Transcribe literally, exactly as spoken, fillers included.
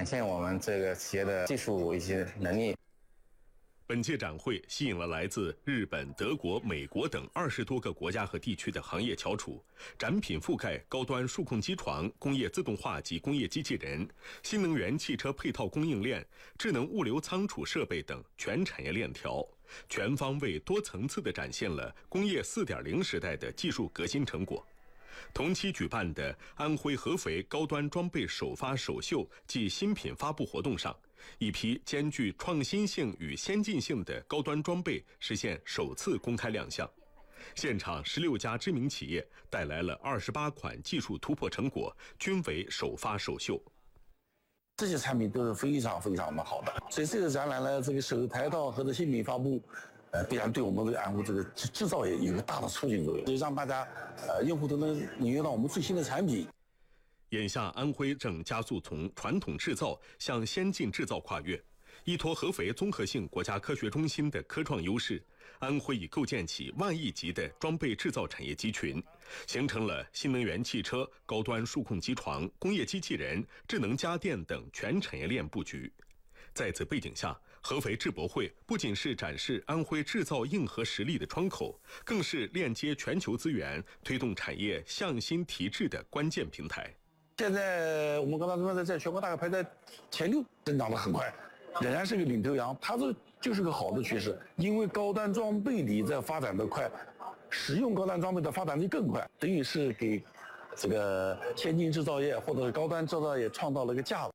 展现我们这个企业的技术以及能力。 本届展会吸引了来自日本、德国、美国等二十多个国家和地区的行业翘楚，展品覆盖高端数控机床、工业自动化及工业机器人、新能源汽车配套供应链、智能物流仓储设备等全产业链条，全方位多层次地展现了工业 四点零 时代的技术革新成果。同期举办的安徽合肥高端装备首发首秀暨新品发布活动上，一批兼具创新性与先进性的高端装备实现首次公开亮相。现场十六家知名企业带来了二十八款技术突破成果，均为首发首秀。 这些产品都是非常非常的好的，所以这个展览呢，这个首台套和这新品发布，呃，必然对我们这个安徽这个制造业有个大的促进作用，所以让大家呃用户都能领略到我们最新的产品。 眼下，安徽正加速从传统制造向先进制造跨越。依托合肥综合性国家科学中心的科创优势，安徽已构建起万亿级的装备制造产业集群，形成了新能源汽车、高端数控机床、工业机器人、智能家电等全产业链布局。在此背景下，合肥智博会不仅是展示安徽制造硬核实力的窗口，更是链接全球资源、推动产业向心提质的关键平台。 现在我们高端装备在全国大概排在前六，增长得很快，仍然是个领头羊。它这就是个好的趋势，因为高端装备你在发展得快，使用高端装备的发展力更快，等于是给这个先进制造业或者是高端制造业创造了一个价值。